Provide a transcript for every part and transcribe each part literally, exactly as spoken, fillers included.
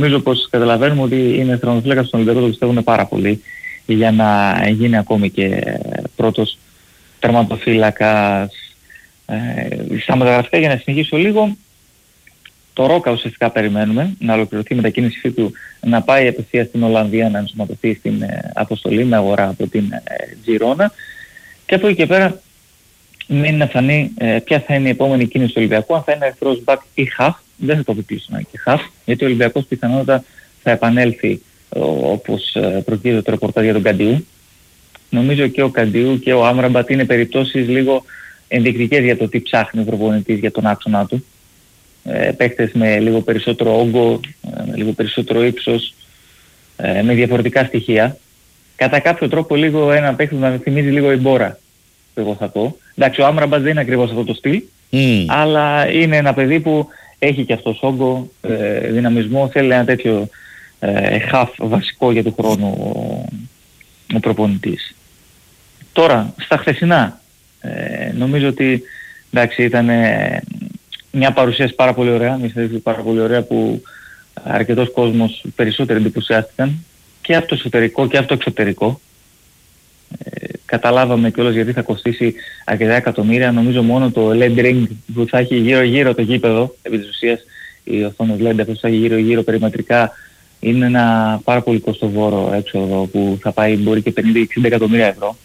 νομίζω πως καταλαβαίνουμε ότι είναι τερματοφύλακας στον Ολυμπιακό, το πιστεύουν πάρα πολύ για να γίνει ακόμη και πρώτος τερματοφύλακας. Ε, στα μεταγραφικά, για να συνεχίσω λίγο, το Ρόκα ουσιαστικά περιμένουμε να ολοκληρωθεί η μετακίνησή του, να πάει απευθείας στην Ολλανδία να ενσωματωθεί στην ε, αποστολή με αγορά από την ε, Τζιρόνα, και από εκεί και πέρα μένει να φανεί ε, ποια θα είναι η επόμενη κίνηση του Ολυμπιακού, αν θα είναι ερθρός μπακ ή χαφ. Δεν θα το επιπλήσω και χαφ, γιατί ο Ολυμπιακός πιθανότατα θα επανέλθει όπως ε, προκύπτει το ρεπορτάζ για τον Καντιού. Νομίζω και ο Καντιού και ο Άμραμπατ είναι περιπτώσεις λίγο ενδεικτικές για το τι ψάχνει ο προπονητής για τον άξονα του. Ε, παίκτες με λίγο περισσότερο όγκο, ε, με λίγο περισσότερο ύψος, ε, με διαφορετικά στοιχεία. Κατά κάποιο τρόπο λίγο ένα παίκτη να θυμίζει λίγο η Μπόρα, εγώ θα πω. Εντάξει, ο Άμραμπατ δεν είναι ακριβώς αυτό το στυλ, mm. αλλά είναι ένα παιδί που έχει και αυτός όγκο, ε, δυναμισμό, θέλει ένα τέτοιο ε, χαφ βασικό για του χρόνου ο, ο προπονητής. Τώρα, στα χθεσινά, ε, νομίζω ότι εντάξει, ήταν ε, μια παρουσίαση πάρα πολύ ωραία, μια συνέντευξη πάρα πολύ ωραία που αρκετός κόσμος περισσότερο εντυπωσιάστηκαν και από το εσωτερικό και από το εξωτερικό. Ε, καταλάβαμε κιόλας γιατί θα κοστίσει αρκετά εκατομμύρια. Νομίζω μόνο το ελ ι ντι Ring που θα έχει γύρω γύρω το γήπεδο, επί της ουσίας η οθόνη ελ ι ντι που θα έχει γύρω γύρω περιμετρικά, είναι ένα πάρα πολύ κοστοβόρο έξοδο που θα πάει μπορεί και πενήντα με εξήντα εκατομμύρια ευρώ.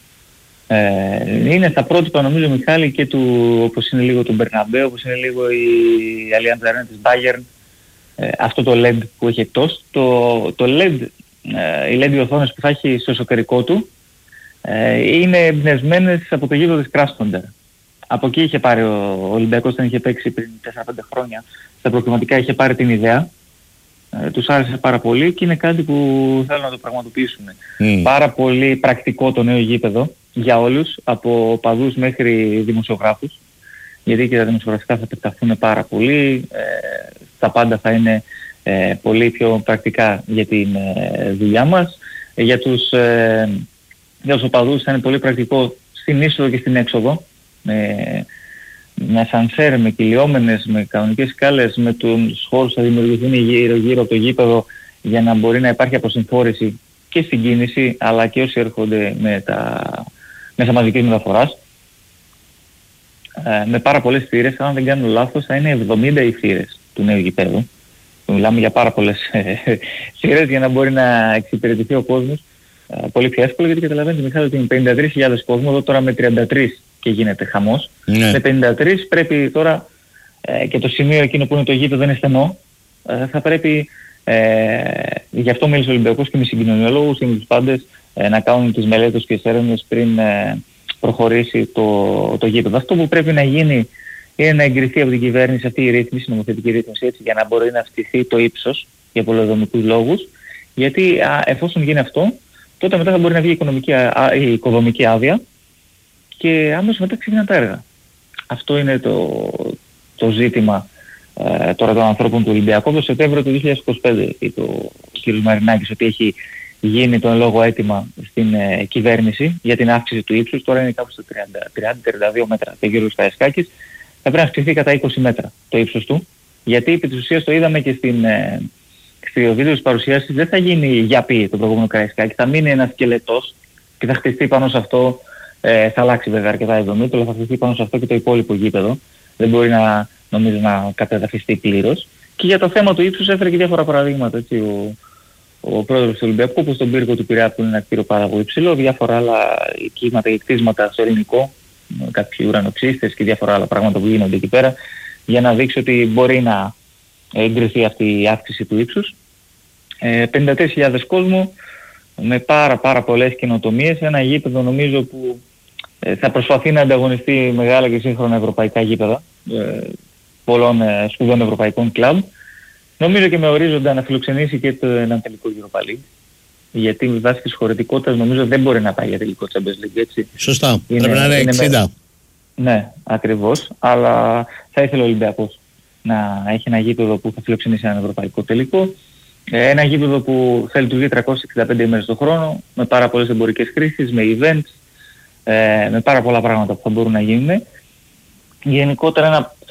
Ε, είναι στα πρότυπα νομίζω, Μιχάλη, και του, όπως είναι λίγο του Μπερναμπέ, όπως είναι λίγο η Allianz Arena της Bayern, ε, αυτό το ελ ι ντι που έχει εκτός. Το, το ελ ι ντι, ε, οι ελ ι ντι οθόνες που θα έχει στο εσωτερικό του ε, είναι εμπνευσμένες από το γήπεδο της Κράσποντερ. Από εκεί είχε πάρει ο Ολυμπιακός, όταν είχε παίξει πριν τέσσερα πέντε χρόνια, στα προκριματικά είχε πάρει την ιδέα. Ε, τους άρεσε πάρα πολύ και είναι κάτι που θέλουν να το πραγματοποιήσουν. Mm. Πάρα πολύ πρακτικό το νέο γήπεδο για όλους, από παδούς μέχρι δημοσιογράφους, γιατί και τα δημοσιογραφικά θα επεκταθούν πάρα πολύ, ε, τα πάντα θα είναι ε, πολύ πιο πρακτικά για την ε, δουλειά μας. Ε, για, τους, ε, για τους οπαδούς θα είναι πολύ πρακτικό στην είσοδο και στην έξοδο, με, με ασανσέρ, με κυλιόμενες, με κανονικές σκάλες, με τους χώρους που θα δημιουργηθούν γύρω γύρω από το γήπεδο για να μπορεί να υπάρχει αποσυμφόρηση και στην κίνηση, αλλά και όσοι έρχονται με τα μέσα μαζικής μεταφοράς, ε, με πάρα πολλές θύρες. Αν δεν κάνω λάθος θα είναι εβδομήντα οι θύρες του νέου γηπέδου. Μιλάμε για πάρα πολλές θύρες για να μπορεί να εξυπηρετηθεί ο κόσμος ε, πολύ πιο εύκολα, γιατί καταλαβαίνετε, Μιχάλη, ότι με πενήντα τρεις χιλιάδες κόσμο, εδώ τώρα με τριάντα τρεις και γίνεται χαμός. Ναι. Με πενήντα τρεις πρέπει τώρα ε, και το σημείο εκείνο που είναι το γήπεδο είναι στενό, ε, θα πρέπει, ε, γι' αυτό μίλησε ο Ολυμπιακός και με συγκοινωνιολόγους και με τους πάντες, ε, να κάνουν τις μελέτες και τις έρευνες πριν ε, προχωρήσει το, το γήπεδο. Αυτό που πρέπει να γίνει είναι να εγκριθεί από την κυβέρνηση αυτή η ρύθμιση, η νομοθετική ρύθμιση, έτσι, για να μπορεί να αυξηθεί το ύψος για πολεοδομικούς λόγους, γιατί α, εφόσον γίνει αυτό, τότε μετά θα μπορεί να βγει η, οικονομική, α, η οικοδομική άδεια και άμεσα μετά ξεκινάνε τα έργα. Αυτό είναι το, το ζήτημα ε, τώρα των ανθρώπων του Ολυμπιακού. Το Σεπτέμβριο του δύο χιλιάδες είκοσι πέντε είπε ο κ. Μαρινάκης ότι έχει γίνει τον λόγο αίτημα στην ε, κυβέρνηση για την αύξηση του ύψους. Τώρα είναι κάπου στα τριάντα με τριάντα δύο μέτρα το γύρο Καραϊσκάκης. Θα πρέπει να αυξηθεί κατά είκοσι μέτρα το ύψος του, γιατί επί της ουσίας το είδαμε και στην, ε, στο βίντεο της παρουσίασης, δεν θα γίνει γιαπί το προηγούμενο Καραϊσκάκη, θα μείνει ένας σκελετός και θα χτιστεί πάνω σε αυτό, ε, θα αλλάξει βέβαια αρκετά η δομή, αλλά θα χτιστεί πάνω σε αυτό και το υπόλοιπο γήπεδο. Δεν μπορεί να, νομίζω, να κατεδαφιστεί πλήρως. Και για το θέμα του ύψους έφερε και διάφορα παραδείγματα, έτσι, ο, ο πρόεδρος του Ολυμπιακού, όπως τον πύργο του Πειραιά που είναι ένα κτίριο πάρα πολύ υψηλό, διάφορα άλλα κύματα και κτίσματα στο ελληνικό, κάποιοι ουρανοξύστες και διάφορα άλλα πράγματα που γίνονται εκεί πέρα, για να δείξει ότι μπορεί να εγκριθεί αυτή η αύξηση του ύψους. Ε, πενήντα τρεις χιλιάδες κόσμο με πάρα πάρα πολλές καινοτομίες, ένα γήπεδο νομίζω που ε, θα προσπαθεί να ανταγωνιστεί μεγάλα και σύγχρονα ευρωπαϊκά γήπεδα ε, πολλών ε, σπουδών ευρωπαϊκών κλαμπ. Νομίζω και με ορίζοντα να φιλοξενήσει και το, έναν τελικό Europa League, γιατί με βάση της χωρητικότητας νομίζω δεν μπορεί να πάει για τελικό Champions League, έτσι. Σωστά, είναι, πρέπει να είναι εξήντα. Με... Ναι, ακριβώς, αλλά θα ήθελε ο Ολυμπιακός να έχει ένα γήπεδο που θα φιλοξενήσει έναν ευρωπαϊκό τελικό. Ένα γήπεδο που θα λειτουργεί τριακόσιες εξήντα πέντε ημέρες το χρόνο, με πάρα πολλές εμπορικές χρήσεις, με events, ε, με πάρα πολλά πράγματα που θα μπορούν να γίνουν. Γενικότερα ένα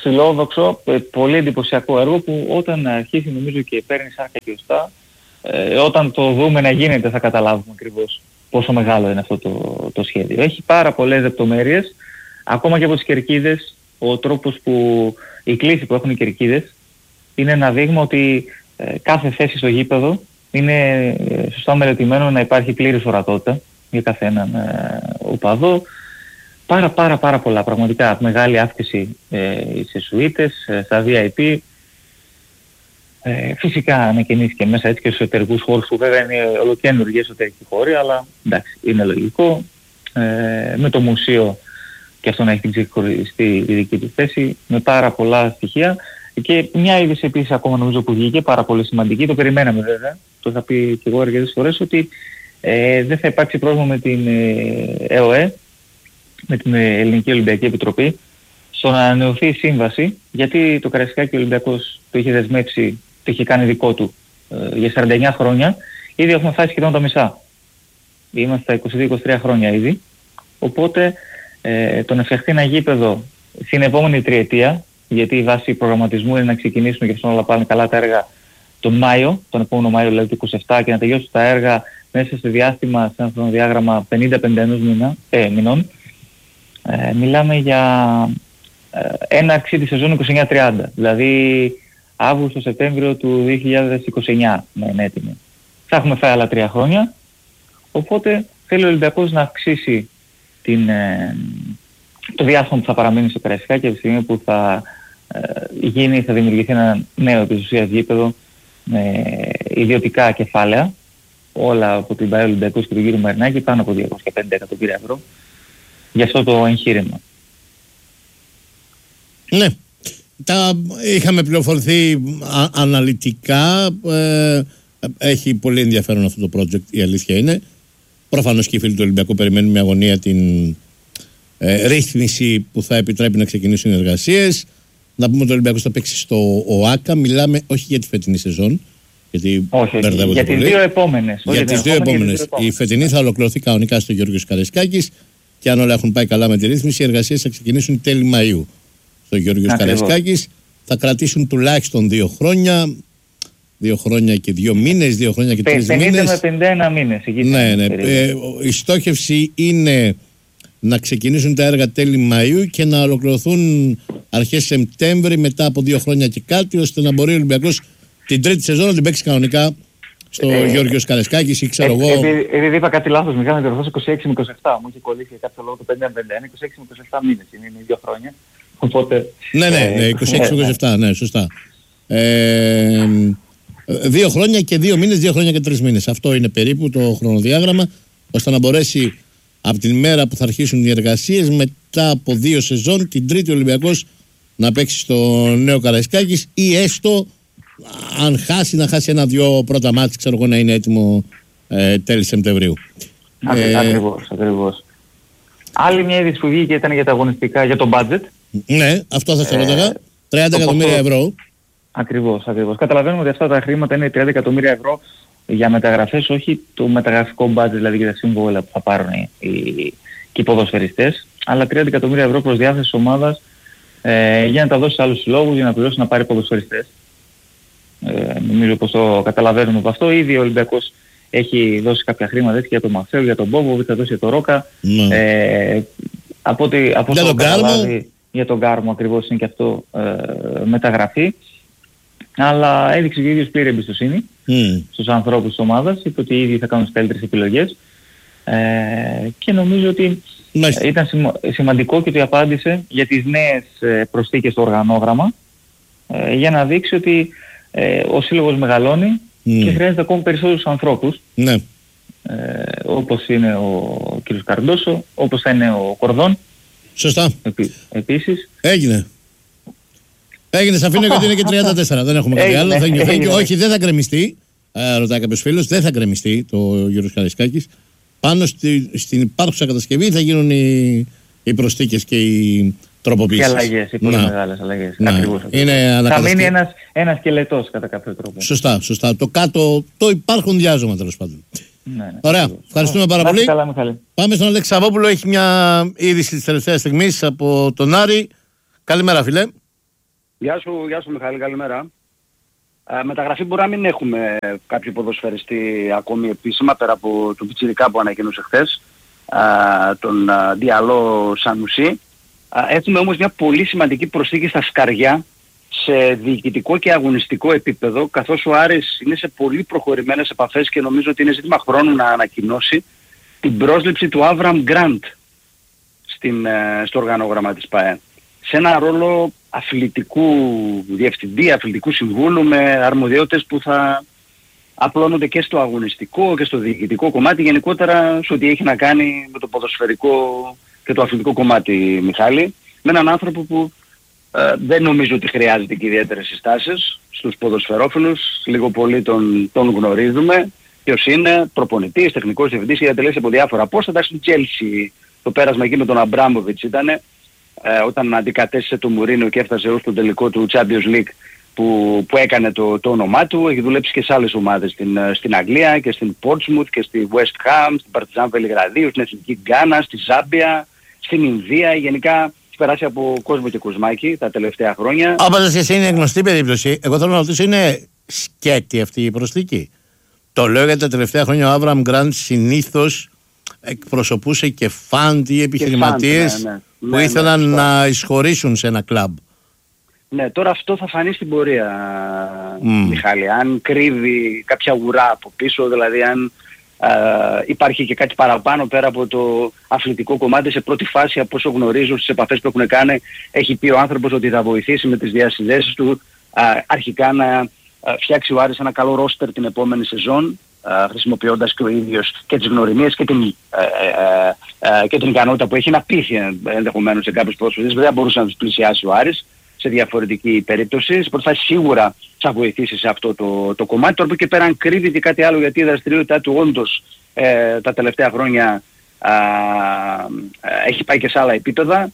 φιλόδοξο, πολύ εντυπωσιακό έργο που όταν αρχίσει νομίζω και παίρνει σάρκα και οστά, ε, όταν το δούμε να γίνεται θα καταλάβουμε ακριβώς πόσο μεγάλο είναι αυτό το, το σχέδιο. Έχει πάρα πολλές λεπτομέρειες, ακόμα και από τις κερκίδες, ο τρόπος που, η κλίση που έχουν οι κερκίδες είναι ένα δείγμα ότι ε, κάθε θέση στο γήπεδο είναι ε, σωστά μελετημένο να υπάρχει πλήρης ορατότητα για καθέναν ε, οπαδό. Πάρα πάρα πάρα πολλά πραγματικά, μεγάλη αύξηση ε, σε σουίτες, ε, στα βι άι πι. Ε, φυσικά ανακαινήθηκε μέσα έτσι και στους εσωτερικούς χώρους που βέβαια είναι ολοκαίνουργοι εσωτερικοί χώροι, αλλά εντάξει, είναι λογικό. Ε, με το μουσείο και αυτό να έχει την ξεχωριστή δική του θέση, με πάρα πολλά στοιχεία. Και μια είδηση επίσης ακόμα νομίζω που βγήκε, πάρα πολύ σημαντική, το περιμέναμε βέβαια, το είχα πει και εγώ αρκετές φορές, ότι ε, δεν θα υπάρξει πρόβλημα με την ε, ΕΟΕ, με την Ελληνική Ολυμπιακή Επιτροπή, στο να ανανεωθεί η σύμβαση, γιατί το Καραϊσκάκη ο Ολυμπιακός το είχε δεσμεύσει, το είχε κάνει δικό του ε, για σαράντα εννιά χρόνια, ήδη έχουμε φτάσει σχεδόν τα μισά. Είμαστε στα είκοσι δύο είκοσι τρία χρόνια ήδη, οπότε ε, το να φτιαχτεί ένα γήπεδο στην επόμενη τριετία, γιατί η βάση προγραμματισμού είναι να ξεκινήσουμε και αυτό όλα πάνε καλά τα έργα τον Μάιο, τον επόμενο Μάιο δηλαδή το είκοσι επτά, και να τελειώσουν τα έργα μέσα σε διάστημα, σε ένα χρονοδιάγραμμα πενήντα πενήντα ένα μήνα, ε, μηνών. Ε, μιλάμε για ε, έναρξη τη σεζόν είκοσι εννιά τριάντα, δηλαδή Αύγουστο-Σεπτέμβριο του δύο χιλιάδες είκοσι εννιά να είναι έτοιμη. Θα έχουμε φάει άλλα τρία χρόνια, οπότε θέλει ο Ολυμπιακός να αυξήσει την, ε, το διάστημα που θα παραμείνει στο Καραϊσκάκι και από τη στιγμή που θα, ε, γίνει, θα δημιουργηθεί ένα νέο επί της ουσίας γήπεδο με ιδιωτικά κεφάλαια, όλα από την ΠΑΕ Ολυμπιακός και τον κύριο Μαρινάκη, πάνω από διακόσια πενήντα εκατομμύρια ευρώ, για αυτό το εγχείρημα. Ναι. Τα είχαμε πληροφορηθεί α, αναλυτικά. Ε, έχει πολύ ενδιαφέρον αυτό το project, η αλήθεια είναι. Προφανώς και οι φίλοι του Ολυμπιακού περιμένουν με αγωνία την ε, ρύθμιση που θα επιτρέπει να ξεκινήσουν οι εργασίες. Να πούμε ότι ο Ολυμπιακός θα παίξει στο ΟΑΚΑ. Μιλάμε όχι για τη φετινή σεζόν. Γιατί όχι, για τις δύο επόμενες. Για τις δύο επόμενες. Η φετινή θα ολοκληρωθεί κανονικά στο Γιώργος Καραϊσκάκης και αν όλα έχουν πάει καλά με τη ρύθμιση, οι εργασίες θα ξεκινήσουν τέλη Μαΐου στο Γιώργος Καραϊσκάκης. Θα κρατήσουν τουλάχιστον δύο χρόνια. Δύο χρόνια και δύο μήνες, δύο χρόνια και τρεις μήνες. πενήντα με πενήντα ένα μήνες. Ναι, ναι. Ε, η στόχευση είναι να ξεκινήσουν τα έργα τέλη Μαΐου και να ολοκληρωθούν αρχές Σεπτέμβρη, μετά από δύο χρόνια και κάτι, ώστε να μπορεί ο Ολυμπιακός την τρίτη σεζόν να την παίξει κανονικά στο ε, Γιώργος Καραϊσκάκης ή ξέρω εγώ. Επειδή είπα κάτι λάθος, Μιχάλη, να διορθώσω είκοσι έξι με είκοσι επτά. Μου είχε κολλήσει για κάποιο λόγο το πενήντα με πενήντα ένα, είκοσι έξι με είκοσι επτά μήνες. Είναι, είναι δύο χρόνια. Οπότε, ναι, ναι, ναι, είκοσι έξι με είκοσι επτά, ναι, σωστά. Ε, δύο χρόνια και δύο μήνες, δύο χρόνια και τρεις μήνες. Αυτό είναι περίπου το χρονοδιάγραμμα, ώστε να μπορέσει από την μέρα που θα αρχίσουν οι εργασίες, μετά από δύο σεζόν, την τρίτη ο Ολυμπιακός να παίξει στο νέο Καραϊσκάκης ή έστω αν χάσει, να χάσει ένα-δυο πρώτα μάτς, ξέρω εγώ, να είναι έτοιμο ε, τέλη Σεπτεμβρίου. Ε, ακριβώς, ακριβώς. Άλλη μια είδηση που βγήκε ήταν για τα αγωνιστικά, για το budget. Ναι, αυτό θα σε ρώταγα. τριάντα εκατομμύρια ευρώ. Ακριβώς, ακριβώς. Καταλαβαίνουμε ότι αυτά τα χρήματα είναι τριάντα εκατομμύρια ευρώ για μεταγραφές, όχι το μεταγραφικό budget, δηλαδή για τα σύμβολα που θα πάρουν οι, οι, οι ποδοσφαιριστές, αλλά τριάντα εκατομμύρια ευρώ προς διάθεση της ομάδας ε, για να τα δώσει σε άλλους συλλόγους, για να πληρώσει να πάρει ποδοσφαιριστές. Ε, νομίζω πως το καταλαβαίνουμε από αυτό. Ήδη ο Ολυμπιακός έχει δώσει κάποια χρήματα έτσι, για τον Μαρσέλ, για τον Μπόμπο, θα δώσει για τον Ρόκα. Mm. Ε, από ότι, από για τον Κάρμο. Για τον Κάρμο ακριβώς είναι και αυτό ε, μεταγραφή. Αλλά έδειξε και ο ίδιος πλήρη εμπιστοσύνη mm. στους ανθρώπους της ομάδας. Είπε ότι οι ίδιοι θα κάνουν τις καλύτερες επιλογές. Ε, και νομίζω ότι mm. ήταν σημα, σημαντικό και ότι απάντησε για τις νέες προσθήκες στο οργανόγραμμα ε, για να δείξει ότι ε, ο σύλλογος μεγαλώνει mm. και χρειάζεται ακόμη περισσότερους ανθρώπους. Mm. Ε, όπως είναι ο κ. Καρντόσο, όπως θα είναι ο Κορδόν. Σωστά. Επί, επίσης. Έγινε. Έγινε, σε αφήνω γιατί είναι και τριάντα τέσσερα. Δεν έχουμε κάτι άλλο. Thank you, thank you. Όχι, δεν θα γκρεμιστεί. Ε, ρωτάει κάποιος φίλος, δεν θα γκρεμιστεί το Γιώργος Καραϊσκάκης. Πάνω στη, στην υπάρχουσα κατασκευή θα γίνουν οι, οι προσθήκες και οι τροποποιήσεις. Και αλλαγές, οι πολύ να. μεγάλες αλλαγές. Ακριβώς. Είναι θα μείνει ένας, ένας σκελετός κατά κάποιο τρόπο. Σωστά, σωστά. Το κάτω, το υπάρχον διάζωμα τέλος πάντων. Ναι, ναι. Ωραία. Ευχαριστούμε πάρα πολύ. Καλά, Μιχάλη. Πάμε στον Αλέξη Σαββόπουλο. Έχει μια είδηση της τελευταίας στιγμής από τον Άρη. Καλημέρα, φίλε. Γεια σου, γεια σου Μιχάλη, καλημέρα. Ε, μεταγραφή μπορεί να μην έχουμε κάποιο ποδοσφαιριστή ακόμη επίσημα, πέρα από τον πιτσιρικά που ανακοίνωσε χθες, ε, τον ε, Διαλό Σανουσί. Ε, έχουμε όμως μια πολύ σημαντική προσθήκη στα σκαριά σε διοικητικό και αγωνιστικό επίπεδο, καθώς ο Άρης είναι σε πολύ προχωρημένες επαφές και νομίζω ότι είναι ζήτημα χρόνου να ανακοινώσει την πρόσληψη του Άβραμ Γκραντ στην, ε, στο οργανόγραμμα της ΠΑΕ. Σε ένα ρόλο αθλητικού διευθυντή, αθλητικού συμβούλου με αρμοδιότητες που θα απλώνονται και στο αγωνιστικό και στο διοικητικό κομμάτι, γενικότερα σε ό,τι έχει να κάνει με το ποδοσφαιρικό και το αθλητικό κομμάτι, Μιχάλη, με έναν άνθρωπο που ε, δεν νομίζω ότι χρειάζεται και ιδιαίτερες συστάσεις στους ποδοσφαιρόφιλους, λίγο πολύ τον, τον γνωρίζουμε, ποιος είναι, προπονητής, τεχνικός διευθυντής, είχε διατελέσει από διάφορα πόστα, εντάξει, στην Chelsea το πέρασμα εκεί με τον Αμπράμοβιτς ήταν, ε, όταν αντικατέστησε τον Μουρίνιο και έφτασε ως τον τελικό του Champions League που, που έκανε το, το όνομά του. Έχει δουλέψει και σε άλλες ομάδες στην, στην Αγγλία και στην Portsmouth και στη West Ham, στην Παρτιζάν Βελιγραδίου, στην Εθνική Γκάνα, στη Ζάμπια, στην Ινδία. Γενικά έχει περάσει από κόσμο και κοσμάκι τα τελευταία χρόνια. Όπως εσύ είναι γνωστή περίπτωση, εγώ θέλω να ρωτήσω, είναι σκέτη αυτή η προσθήκη? Το λέω γιατί τα τελευταία χρόνια ο Άβραμ Γκραντ συνήθως εκπροσωπούσε και φαντ ή επιχειρηματίες ναι, ναι, ναι, που ναι, ήθελαν ναι, να εισχωρήσουν σε ένα κλαμπ. Ναι, τώρα αυτό θα φανεί στην πορεία, mm. Μιχάλη. Αν κρύβει κάποια ουρά από πίσω, δηλαδή αν α, υπάρχει και κάτι παραπάνω πέρα από το αθλητικό κομμάτι. Σε πρώτη φάση, από όσο γνωρίζω στις επαφές που έχουν κάνει, έχει πει ο άνθρωπος ότι θα βοηθήσει με τις διασυνδέσεις του α, αρχικά να α, φτιάξει ο Άρης ένα καλό ρόστερ την επόμενη σεζόν, Uh, χρησιμοποιώντας και ο ίδιος και τις γνωριμίες και την, uh, uh, uh, και την ικανότητα που έχει να πείθει ενδεχομένως σε κάποιους ποδοσφαιριστές. Δεν μπορούσε να τους πλησιάσει ο Άρης σε διαφορετική περίπτωση. Σε πρώτη φάση σίγουρα θα βοηθήσει σε αυτό το, το κομμάτι. Τώρα που και πέρα αν κρύβει και κάτι άλλο, γιατί η δραστηριότητά του όντως ε, τα τελευταία χρόνια α, α, έχει πάει και σε άλλα επίπεδα,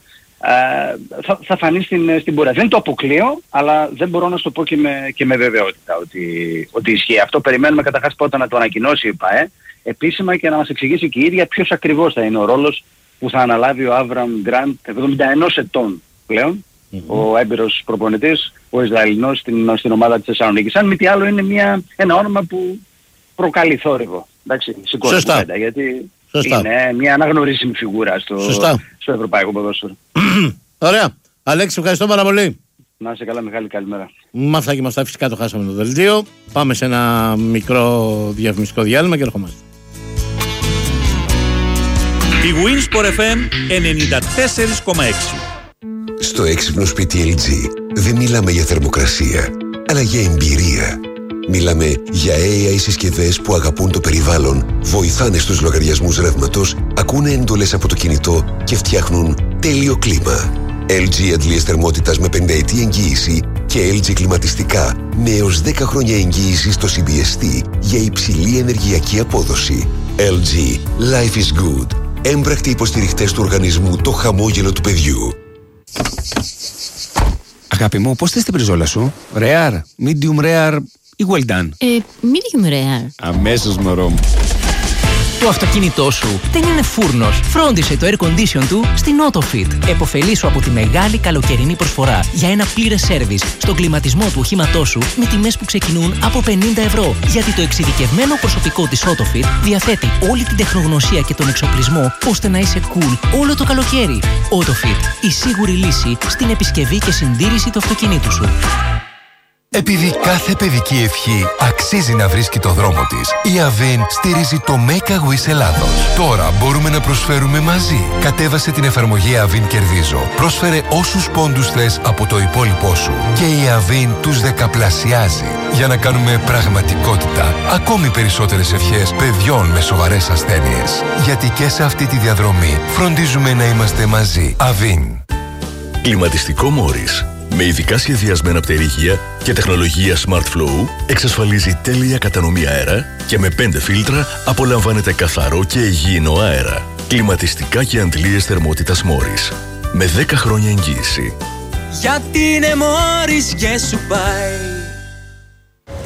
Uh, θα, θα φανεί στην, στην πορεία. Δεν το αποκλείω, αλλά δεν μπορώ να σου το πω και με, και με βεβαιότητα ότι, ότι ισχύει. Αυτό περιμένουμε καταρχάς πρώτα να το ανακοινώσει η ΠΑΕ επίσημα και να μας εξηγήσει και η ίδια ποιος ακριβώς θα είναι ο ρόλος που θα αναλάβει ο Άβραμ Γκραντ, εβδομήντα ένα ετών πλέον, mm-hmm. ο έμπειρος προπονητής, ο Ισραηλινός στην, στην ομάδα της Θεσσαλονίκης. Αν μη τι άλλο είναι μια, ένα όνομα που προκαλεί θόρυβο. Εντάξει, σηκώσει κουβέντα, γιατί Σωστά. είναι μια αναγνωρίσιμη φιγούρα στο, στο ευρωπαϊκό ποδόσφαιρο. Ωραία. Αλέξη, ευχαριστώ πάρα πολύ. Να είσαι καλά, Μιχάλη, καλημέρα. Με αυτά και με αυτά φυσικά το χάσαμε το δελτίο. Πάμε σε ένα μικρό διαφημιστικό διάλειμμα και ερχόμαστε. Η Winsport εφ εμ ενενήντα τέσσερα κόμμα έξι. Στο έξυπνο σπίτι ελ τζι δεν μιλάμε για θερμοκρασία, αλλά για εμπειρία. Μιλάμε για έι άι συσκευές που αγαπούν το περιβάλλον, βοηθάνε στους λογαριασμούς ρεύματος, ακούνε εντολές από το κινητό και φτιάχνουν τέλειο κλίμα. ελ τζι αντλίες θερμότητας με πενταετή εγγύηση και ελ τζι κλιματιστικά με έως δέκα χρόνια εγγύηση στο σι μπι ες τι για υψηλή ενεργειακή απόδοση. ελ τζι. Life is good. Έμπρακτοι υποστηριχτές του οργανισμού Το Χαμόγελο του Παιδιού. Αγάπη μου, πώς θες την πριζόλα σου? Rare, medium rare ή well done? Ε, medium rare. Αμέσως, μωρό μου. Το αυτοκίνητό σου δεν είναι φούρνος. Φρόντισε το air condition του στην AutoFit. Εποφελήσου από τη μεγάλη καλοκαιρινή προσφορά για ένα πλήρες σέρβις στον κλιματισμό του οχήματός σου με τιμές που ξεκινούν από πενήντα ευρώ. Γιατί το εξειδικευμένο προσωπικό της AutoFit διαθέτει όλη την τεχνογνωσία και τον εξοπλισμό ώστε να είσαι cool όλο το καλοκαίρι. AutoFit, η σίγουρη λύση στην επισκευή και συντήρηση του αυτοκινήτου σου. Επειδή κάθε παιδική ευχή αξίζει να βρίσκει το δρόμο της, η Avin στηρίζει το Make a Wish Ελλάδος. Τώρα μπορούμε να προσφέρουμε μαζί. Κατέβασε την εφαρμογή Avin Κερδίζω. Πρόσφερε όσους πόντους θες από το υπόλοιπό σου. Και η Avin τους δεκαπλασιάζει. Για να κάνουμε πραγματικότητα ακόμη περισσότερες ευχές παιδιών με σοβαρές ασθένειες. Γιατί και σε αυτή τη διαδρομή φροντίζουμε να είμαστε μαζί. Avin. Κλιματιστικό Μόρις. Με ειδικά σχεδιασμένα πτερίγια και τεχνολογία Smart Flow εξασφαλίζει τέλεια κατανομή αέρα και με πέντε φίλτρα απολαμβάνετε καθαρό και υγιεινό αέρα. Κλιματιστικά και αντλίες θερμότητας Μόρις. Με δέκα χρόνια εγγύηση. Γιατί είναι Μόρις και σου πάει.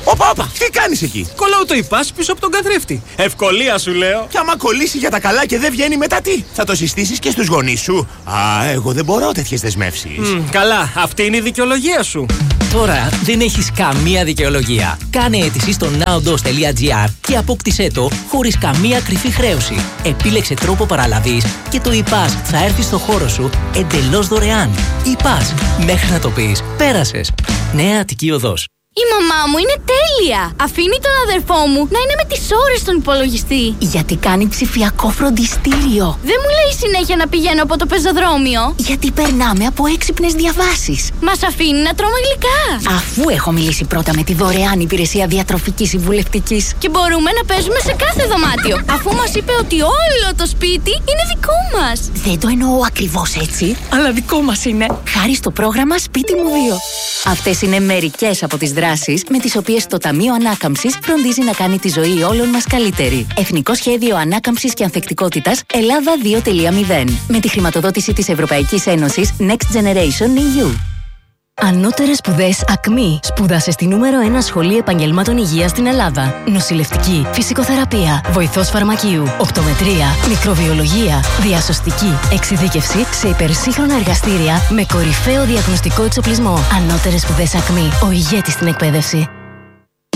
Όπα, όπα, τι κάνεις εκεί? Κολλάω το ΙΠΑΣ πίσω από τον καθρέφτη. Ευκολία σου λέω. Και άμα κολλήσει για τα καλά και δεν βγαίνει μετά τι? Θα το συστήσεις και στους γονείς σου? Α, εγώ δεν μπορώ τέτοιες δεσμεύσεις. Mm, καλά, αυτή είναι η δικαιολογία σου. Τώρα δεν έχεις καμία δικαιολογία. Κάνε αίτηση στο nowdos τελεία gr και απόκτησέ το χωρίς καμία κρυφή χρέωση. Επίλεξε τρόπο παραλαβής και το ΙΠΑΣ θα έρθει στο χώρο σου εντελώς δωρεάν. ΙΠΑΣ, μέχρι να το πεις, πέρασες. Νέα Αττική Οδός. Η μαμά μου είναι τέλεια! Αφήνει τον αδερφό μου να είναι με τις ώρες στον υπολογιστή. Γιατί κάνει ψηφιακό φροντιστήριο. Δεν μου λέει συνέχεια να πηγαίνω από το πεζοδρόμιο. Γιατί περνάμε από έξυπνες διαβάσεις. Μας αφήνει να τρώμε γλυκά. Αφού έχω μιλήσει πρώτα με τη δωρεάν υπηρεσία διατροφικής συμβουλευτικής. Και μπορούμε να παίζουμε σε κάθε δωμάτιο. Αφού μας είπε ότι όλο το σπίτι είναι δικό μας. Δεν το εννοώ ακριβώς έτσι, αλλά δικό μας είναι. Χάρη στο πρόγραμμα Σπίτι μου δύο. Αυτές είναι μερικές από τις δράσεις με τις οποίες το Ταμείο Ανάκαμψης φροντίζει να κάνει τη ζωή όλων μας καλύτερη. Εθνικό Σχέδιο Ανάκαμψης και Ανθεκτικότητας Ελλάδα δύο τελεία μηδέν. Με τη χρηματοδότηση της Ευρωπαϊκής Ένωσης Next Generation ι γιου. Ανώτερες σπουδές ΑΚΜΗ. Σπούδασε στη νούμερο ένα σχολή επαγγελμάτων υγείας στην Ελλάδα. Νοσηλευτική, φυσικοθεραπεία, βοηθός φαρμακείου, οπτομετρία, μικροβιολογία, διασωστική, εξειδίκευση σε υπερσύγχρονα εργαστήρια με κορυφαίο διαγνωστικό εξοπλισμό. Ανώτερες σπουδές ΑΚΜΗ. Ο ηγέτης στην εκπαίδευση.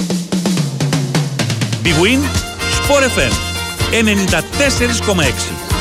Big Win Sport εφ εμ ενενήντα τέσσερα κόμμα έξι.